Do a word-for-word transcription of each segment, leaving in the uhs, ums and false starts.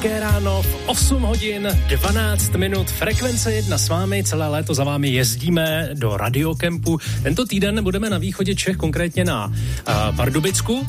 Ráno v osm hodin dvanáct minut, frekvence jedna s vámi, celé léto za vámi jezdíme do radiokempu. Tento týden budeme na východě Čech, konkrétně na uh, Pardubicku.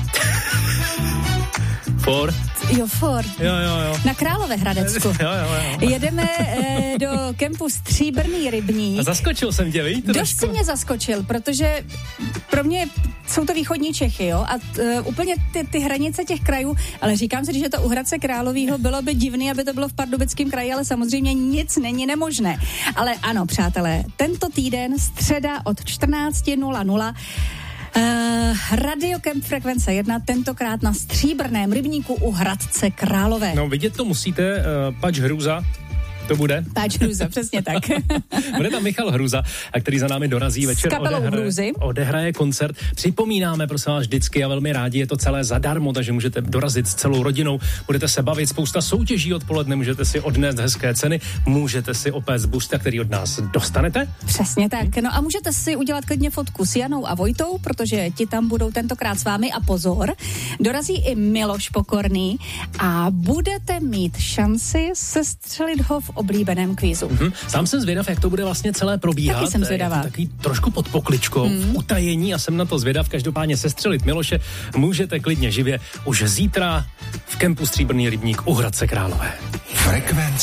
For. Jo, for. Jo, jo, jo. Na Královéhradecku. Jo, jo, jo. Jedeme e, do kempu Stříbrný rybník. A zaskočil jsem tě, víš? Dost si mě zaskočil, protože pro mě jsou to východní Čechy, jo, a t, úplně ty, ty hranice těch krajů, ale říkám si, že to u Hradce Královýho bylo by divný, aby to bylo v Pardubickém kraji, ale samozřejmě nic není nemožné. Ale ano, přátelé, tento týden, středa od čtrnáct nula nula, Uh, Radiokemp frekvence jedna, tentokrát na Stříbrném rybníku u Hradce Králové. No vidět to musíte, uh, Pač Hruza. To bude? Páč Hruza, přesně tak. Bude tam Michal Hruza, který za námi dorazí večer, odehraje, odehraje koncert. Připomínáme, prosím vás, vždycky a velmi rádi, je to celé zadarmo, takže můžete dorazit s celou rodinou, budete se bavit, spousta soutěží odpoledne, můžete si odnést hezké ceny, můžete si opést busta, který od nás dostanete. Přesně tak, no a můžete si udělat klidně fotku s Janou a Vojtou, protože ti tam budou tentokrát s vámi a pozor, dorazí i Miloš Pokorný a budete mít šanci sestřelit ho v oblíbeném kvízu. Mm-hmm. Sám jsem zvědav, jak to bude vlastně celé probíhat. Taky jsem zvědavá. Takový trošku pod pokličkou, mm. v utajení a jsem na to zvědav. Každopádně sestřelit Miloše můžete klidně živě už zítra v kempu Stříbrný rybník u Hradce Králové. Frekvence